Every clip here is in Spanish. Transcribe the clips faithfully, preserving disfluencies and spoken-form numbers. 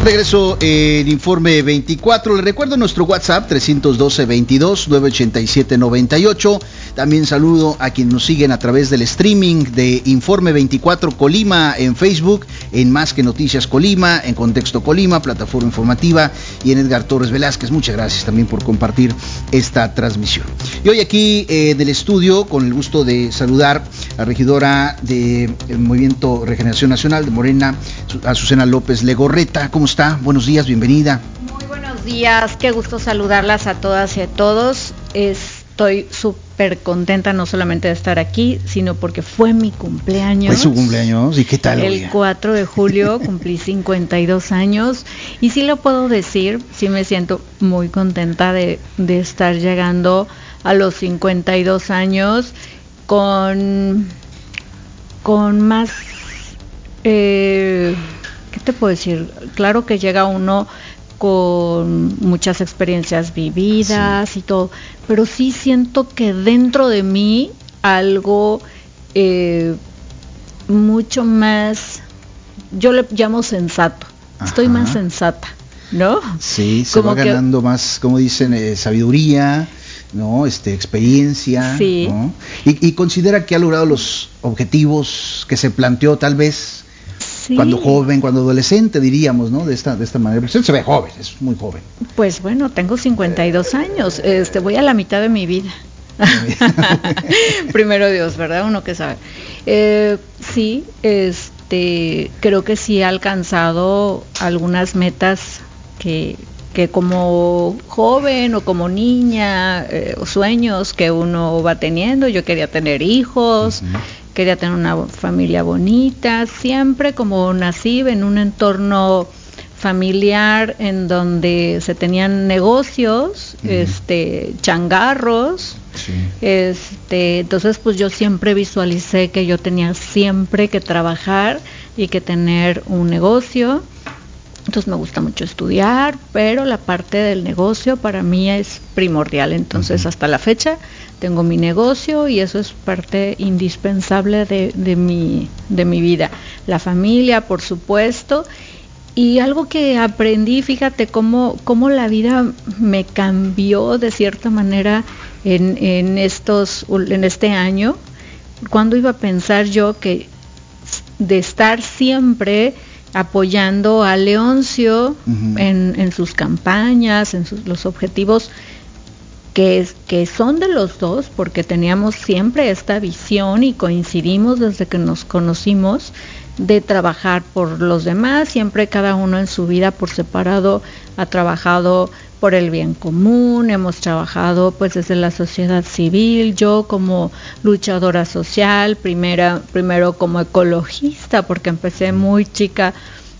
regreso en Informe veinticuatro. Le recuerdo nuestro WhatsApp trescientos doce, veintidós, novecientos ochenta y siete, noventa y ocho. También saludo a quienes nos siguen a través del streaming de Informe veinticuatro Colima en Facebook, en Más que Noticias Colima, en Contexto Colima, Plataforma Informativa, y en Edgar Torres Velázquez. Muchas gracias también por compartir esta transmisión. Y hoy aquí eh, del estudio, con el gusto de saludar a la regidora del Movimiento Regeneración Nacional de Morena, Azucena López Legorreta. ¿Cómo está? Buenos días, bienvenida. Muy buenos días, qué gusto saludarlas a todas y a todos. Estoy súper contenta no solamente de estar aquí, sino porque fue mi cumpleaños. ¿Fue su cumpleaños? ¿Y qué tal? El oye? cuatro de julio cumplí cincuenta y dos años y sí lo puedo decir, sí me siento muy contenta de, de estar llegando a los cincuenta y dos años con, con más... Eh, ¿Qué te puedo decir? Claro que llega uno con muchas experiencias vividas, sí, y todo, pero sí siento que dentro de mí algo eh, mucho más, yo le llamo sensato. Ajá. Estoy más sensata, ¿no? Sí, se como va que, ganando más, como dicen, eh, sabiduría, ¿no? Este, experiencia, sí. ¿no? Y, y considera que ha logrado los objetivos que se planteó tal vez sí. cuando joven, cuando adolescente, diríamos, ¿no? De esta, de esta manera. Pero se ve joven, es muy joven. Pues bueno, tengo cincuenta y dos años, este, voy a la mitad de mi vida. Primero Dios, ¿verdad? Uno que sabe. Eh, sí, este, creo que sí he alcanzado algunas metas que, que como joven o como niña, eh, sueños que uno va teniendo. Yo quería tener hijos. Uh-huh. Quería tener una familia bonita, siempre como nací en un entorno familiar en donde se tenían negocios, uh-huh. este, changarros, sí. este, entonces pues yo siempre visualicé que yo tenía siempre que trabajar y que tener un negocio. Entonces me gusta mucho estudiar, pero la parte del negocio para mí es primordial. Entonces uh-huh. hasta la fecha tengo mi negocio y eso es parte indispensable de, de, mi, de mi vida. La familia, por supuesto. Y algo que aprendí, fíjate cómo, cómo la vida me cambió de cierta manera en, en, estos, en este año. Cuando iba a pensar yo que de estar siempre apoyando a Leoncio uh-huh. en, en sus campañas, en sus, los objetivos que, que son de los dos, porque teníamos siempre esta visión y coincidimos desde que nos conocimos de trabajar por los demás, siempre cada uno en su vida por separado ha trabajado por el bien común, hemos trabajado pues desde la sociedad civil, yo como luchadora social, primera, primero como ecologista, porque empecé muy chica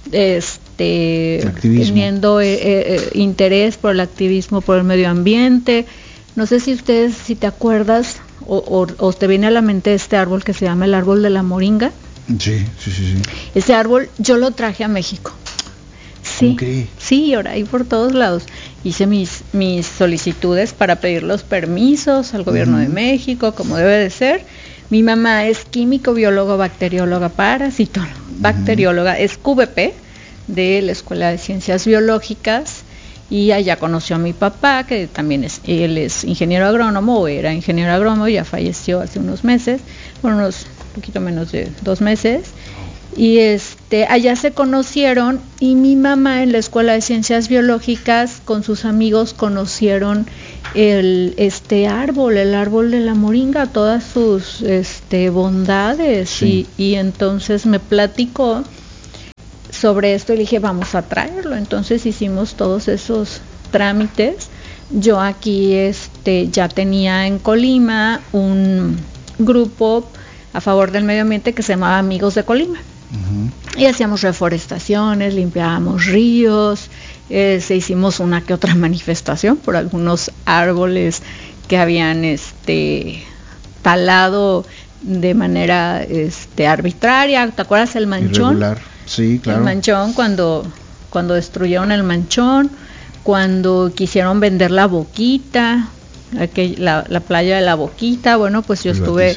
este teniendo eh, eh, interés por el activismo por el medio ambiente. No sé si ustedes, si te acuerdas o, o, o te viene a la mente este árbol que se llama el árbol de la moringa. Sí, sí, sí, sí. Ese árbol yo lo traje a México. Sí, sí, ahora ahí por todos lados. Hice mis mis solicitudes para pedir los permisos al gobierno uh-huh. de México, como debe de ser. Mi mamá es químico, biólogo, bacterióloga, parasitóloga, uh-huh. bacterióloga, es Q V P de la Escuela de Ciencias Biológicas, y allá conoció a mi papá, que también es, él es ingeniero agrónomo, o era ingeniero agrónomo, ya falleció hace unos meses, bueno, unos poquito menos de dos meses. Y este allá se conocieron y mi mamá en la Escuela de Ciencias Biológicas con sus amigos conocieron el este árbol, el árbol de la moringa, todas sus este bondades sí. y, y entonces me platicó sobre esto y le dije vamos a traerlo. Entonces hicimos todos esos trámites. Yo aquí este ya tenía en Colima un grupo a favor del medio ambiente que se llamaba Amigos de Colima. Uh-huh. Y hacíamos reforestaciones, limpiábamos ríos, eh, se hicimos una que otra manifestación por algunos árboles que habían este talado de manera este arbitraria. ¿Te acuerdas el manchón? Irregular. Sí, claro. El manchón, cuando cuando destruyeron el manchón, cuando quisieron vender la Boquita, aquel, la, la playa de la Boquita, bueno, pues yo estuve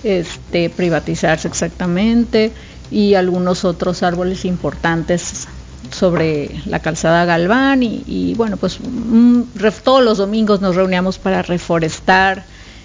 este privatizarse exactamente, y algunos otros árboles importantes sobre la calzada Galván y, y bueno, pues mm, ref, todos los domingos nos reuníamos para reforestar,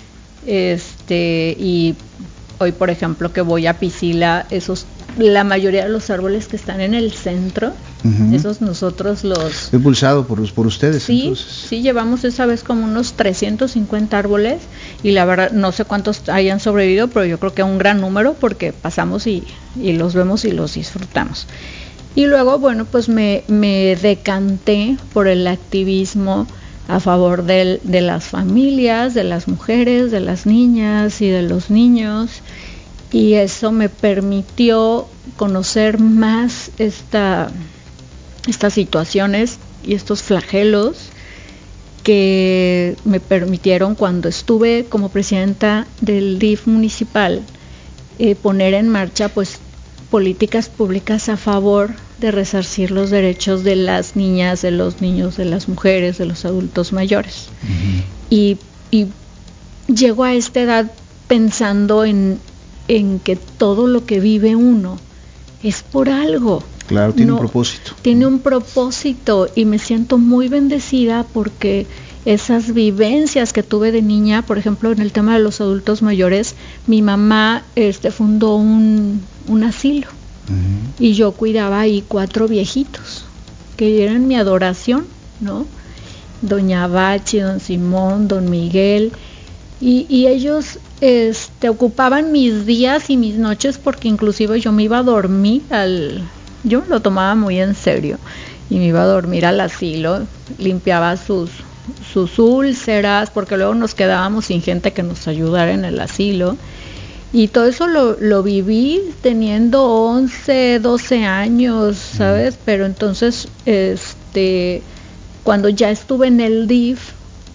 este, y hoy por ejemplo que voy a Piscila, esos, la mayoría de los árboles que están en el centro, uh-huh. esos nosotros los... Impulsado por, por ustedes. Sí, entonces. sí, llevamos esa vez como unos trescientos cincuenta árboles y la verdad no sé cuántos hayan sobrevivido, pero yo creo que un gran número porque pasamos y, y los vemos y los disfrutamos. Y luego, bueno, pues me, me decanté por el activismo a favor de, de las familias, de las mujeres, de las niñas y de los niños, y eso me permitió conocer más esta, estas situaciones y estos flagelos que me permitieron, cuando estuve como presidenta del D I F municipal, eh, poner en marcha pues políticas públicas a favor de resarcir los derechos de las niñas, de los niños, de las mujeres, de los adultos mayores. Uh-huh. Y, y llego a esta edad pensando en, en que todo lo que vive uno es por algo. Claro, tiene no, un propósito. Tiene un propósito y me siento muy bendecida porque esas vivencias que tuve de niña, por ejemplo, en el tema de los adultos mayores, mi mamá este, fundó un, un asilo. Uh-huh. Y yo cuidaba ahí cuatro viejitos que eran mi adoración, ¿no? Doña Bachi, don Simón, don Miguel, y, y ellos este, ocupaban mis días y mis noches porque inclusive yo me iba a dormir al, yo me lo tomaba muy en serio y me iba a dormir al asilo, limpiaba sus sus úlceras porque luego nos quedábamos sin gente que nos ayudara en el asilo. Y todo eso lo, lo viví teniendo once, doce años, ¿sabes? Pero entonces, este, cuando ya estuve en el D I F,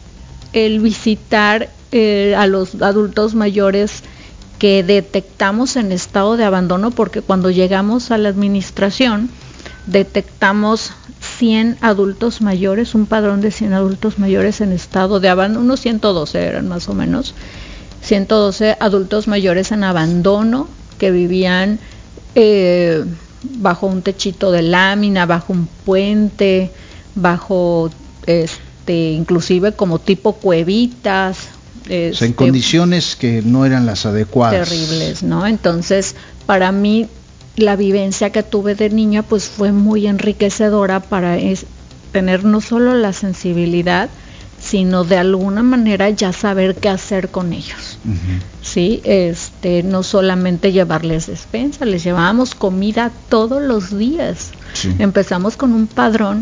el visitar eh, a los adultos mayores que detectamos en estado de abandono, porque cuando llegamos a la administración, detectamos cien adultos mayores, un padrón de cien adultos mayores en estado de abandono, unos ciento doce eran más o menos, ciento doce adultos mayores en abandono que vivían eh, bajo un techito de lámina, bajo un puente, bajo este inclusive como tipo cuevitas. Este, o sea, en condiciones que no eran las adecuadas. Terribles, ¿no? Entonces, para mí la vivencia que tuve de niña pues fue muy enriquecedora para es, tener no solo la sensibilidad, sino de alguna manera ya saber qué hacer con ellos. Uh-huh. Sí, este, no solamente llevarles despensa, les llevábamos comida todos los días. Sí. Empezamos con un padrón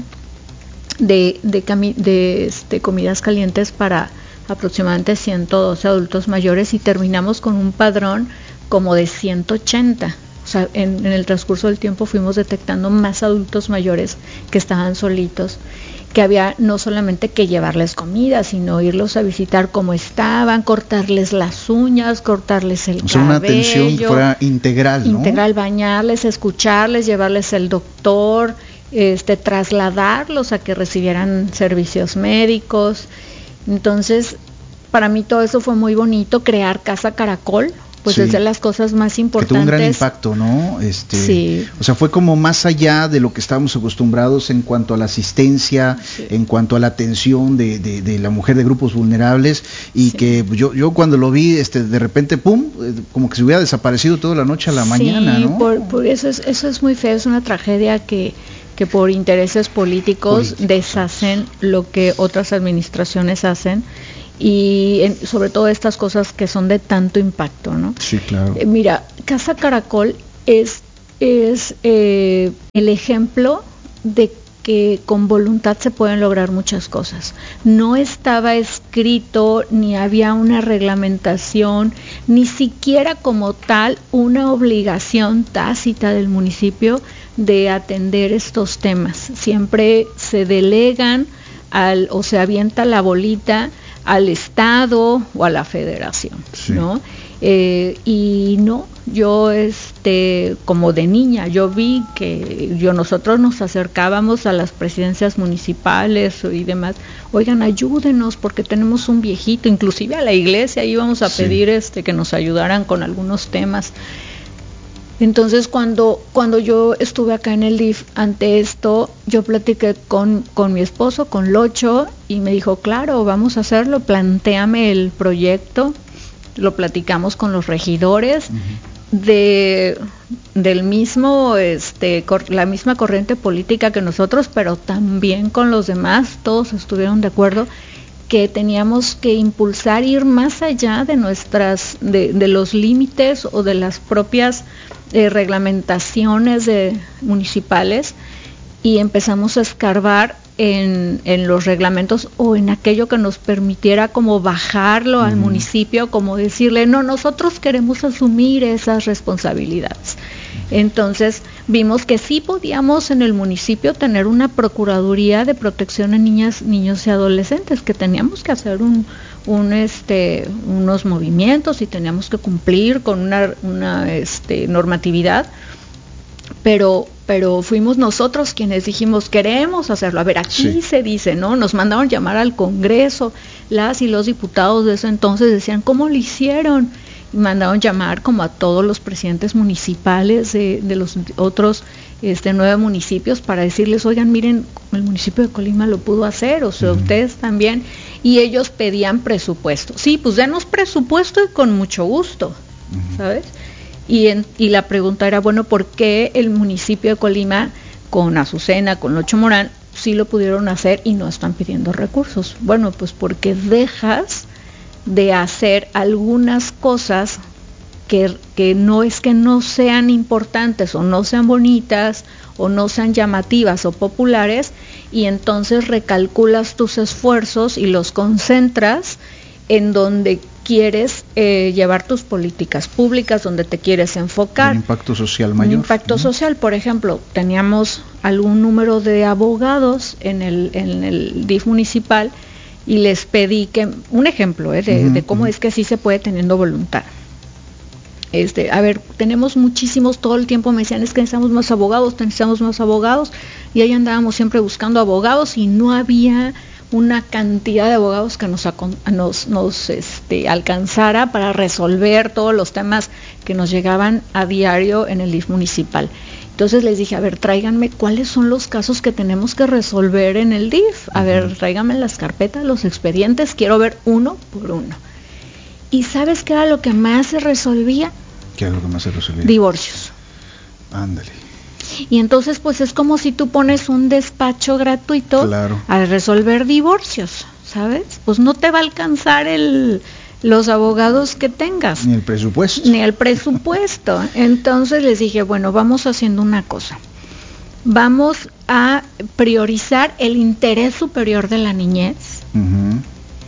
de, de, cami- de este, comidas calientes para aproximadamente ciento doce adultos mayores y terminamos con un padrón como de ciento ochenta. O sea, en, en el transcurso del tiempo fuimos detectando más adultos mayores que estaban solitos, que había no solamente que llevarles comida, sino irlos a visitar como estaban, cortarles las uñas, cortarles el o sea, cabello. Una atención que fuera integral, ¿no? Integral, bañarles, escucharles, llevarles el doctor, este, trasladarlos a que recibieran servicios médicos. Entonces, para mí todo eso fue muy bonito, crear Casa Caracol. Pues sí, es de las cosas más importantes. Que tuvo un gran impacto, ¿no? Este, sí. O sea, fue como más allá de lo que estábamos acostumbrados en cuanto a la asistencia, sí. en cuanto a la atención de, de, de la mujer de grupos vulnerables, y sí. que yo yo cuando lo vi, este, de repente, pum, como que se hubiera desaparecido toda la noche a la sí, mañana, ¿no? Por, por eso es, eso es muy feo, es una tragedia que que por intereses políticos, políticos deshacen lo que otras administraciones hacen. Y en, sobre todo estas cosas que son de tanto impacto, ¿no? Sí, claro. Eh, mira, Casa Caracol es, es eh, el ejemplo de que con voluntad se pueden lograr muchas cosas. No estaba escrito, ni había una reglamentación, ni siquiera como tal una obligación tácita del municipio de atender estos temas. Siempre se delegan al, o se avienta la bolita al Estado o a la Federación, sí. ¿no? Eh, y no, yo este, como de niña, yo vi que yo nosotros nos acercábamos a las presidencias municipales y demás, oigan, ayúdenos porque tenemos un viejito, inclusive a la iglesia íbamos a sí. pedir este que nos ayudaran con algunos temas. Entonces cuando, cuando yo estuve acá en el D I F ante esto, yo platiqué con, con mi esposo, con Locho, y me dijo, claro, vamos a hacerlo, plantéame el proyecto, lo platicamos con los regidores, uh-huh. de del mismo, este, cor, la misma corriente política que nosotros, pero también con los demás, todos estuvieron de acuerdo que teníamos que impulsar, ir más allá de nuestras, de, de los límites o de las propias eh, reglamentaciones de, municipales, y empezamos a escarbar en, en los reglamentos o en aquello que nos permitiera como bajarlo uh-huh. al municipio, como decirle, no, nosotros queremos asumir esas responsabilidades. Entonces vimos que sí podíamos en el municipio tener una procuraduría de protección a niñas, niños y adolescentes, que teníamos que hacer un, un este, unos movimientos y teníamos que cumplir con una, una este, normatividad, pero pero fuimos nosotros quienes dijimos, queremos hacerlo. A ver, aquí sí. se dice, ¿no? Nos mandaron llamar al Congreso, las y los diputados de ese entonces decían, ¿cómo lo hicieron? Y mandaron llamar como a todos los presidentes municipales de, de los otros este, nueve municipios para decirles, oigan, miren, el municipio de Colima lo pudo hacer, o sea, uh-huh. ustedes también, y ellos pedían presupuesto. Sí, pues denos presupuesto y con mucho gusto, uh-huh. ¿sabes? Y, en, y la pregunta era, bueno, ¿por qué el municipio de Colima, con Azucena, con Locho Morán, sí lo pudieron hacer y no están pidiendo recursos? Bueno, pues porque dejas de hacer algunas cosas que, que no es que no sean importantes o no sean bonitas o no sean llamativas o populares, y entonces recalculas tus esfuerzos y los concentras en donde quieres eh, llevar tus políticas públicas, donde te quieres enfocar. Un impacto social mayor. Un impacto uh-huh. social, por ejemplo, teníamos algún número de abogados en el, en el D I F municipal y les pedí que, un ejemplo eh, de, uh-huh. de cómo uh-huh. es que sí se puede teniendo voluntad. Este, a ver, tenemos muchísimos, todo el tiempo me decían, es que necesitamos más abogados, necesitamos más abogados, y ahí andábamos siempre buscando abogados y no había una cantidad de abogados que nos, nos, nos este, alcanzara para resolver todos los temas que nos llegaban a diario en el D I F municipal. Entonces les dije, a ver, tráiganme cuáles son los casos que tenemos que resolver en el D I F. A uh-huh. ver, tráiganme las carpetas, los expedientes, quiero ver uno por uno. ¿Y sabes qué era lo que más se resolvía? ¿Qué era lo que más se resolvía? Divorcios. Ándale. Y entonces pues es como si tú pones un despacho gratuito claro. a resolver divorcios, ¿sabes? Pues no te va a alcanzar el, los abogados que tengas. Ni el presupuesto. Ni el presupuesto. Entonces les dije, bueno, vamos haciendo una cosa. Vamos a priorizar el interés superior de la niñez uh-huh.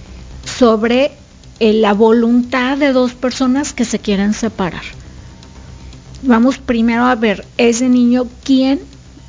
sobre eh, la voluntad de dos personas que se quieren separar. Vamos primero a ver ese niño, quién,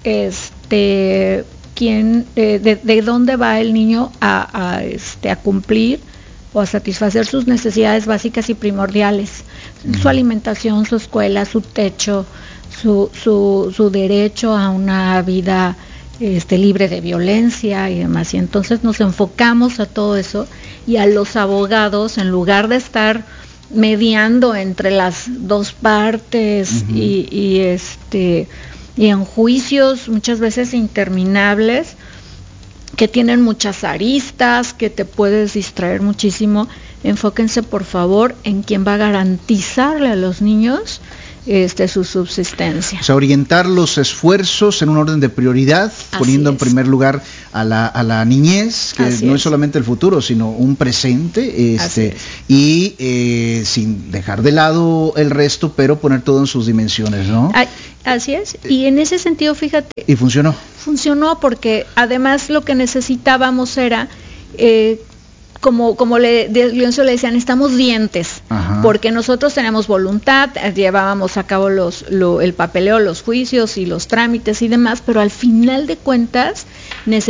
este, quién, eh, de, de dónde va el niño a, a, este, a cumplir o a satisfacer sus necesidades básicas y primordiales, uh-huh. su alimentación, su escuela, su techo, su, su, su derecho a una vida este, libre de violencia y demás. Y entonces nos enfocamos a todo eso, y a los abogados, en lugar de estar mediando entre las dos partes uh-huh. y, y este y en juicios muchas veces interminables que tienen muchas aristas, que te puedes distraer muchísimo, enfóquense por favor en quién va a garantizarle a los niños este su subsistencia. O sea, orientar los esfuerzos en un orden de prioridad, Así poniendo es. en primer lugar a la, a la niñez, que Así no es. es solamente el futuro, sino un presente, este y eh, sin dejar de lado el resto, pero poner todo en sus dimensiones, ¿no? Así es, y en ese sentido, fíjate. Y funcionó. Funcionó porque además lo que necesitábamos era... Eh, como como le Leoncio le decían, necesitamos dientes, Ajá. porque nosotros tenemos voluntad, llevábamos a cabo los lo, el papeleo, los juicios y los trámites y demás, pero al final de cuentas necesitamos